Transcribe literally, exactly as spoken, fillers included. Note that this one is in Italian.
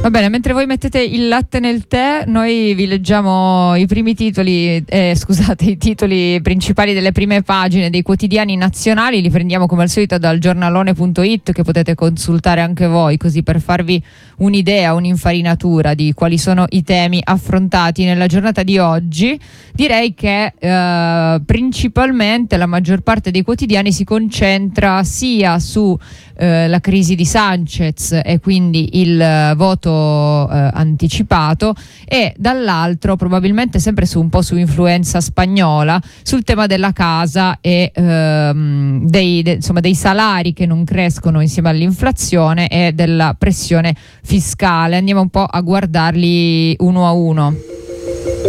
Va bene, mentre voi mettete il latte nel tè, noi vi leggiamo i primi titoli, eh, scusate, i titoli principali delle prime pagine dei quotidiani nazionali. Li prendiamo come al solito dal giornalone punto it, che potete consultare anche voi, così per farvi un'idea, un'infarinatura di quali sono i temi affrontati nella giornata di oggi. Direi che eh, principalmente la maggior parte dei quotidiani si concentra sia su eh, la crisi di Sanchez e quindi il eh, voto eh, anticipato, e dall'altro probabilmente sempre su un po' su influenza spagnola, sul tema della casa e ehm, dei, de, insomma, dei salari che non crescono insieme all'inflazione e della pressione fiscale. Andiamo un po' a guardarli uno a uno.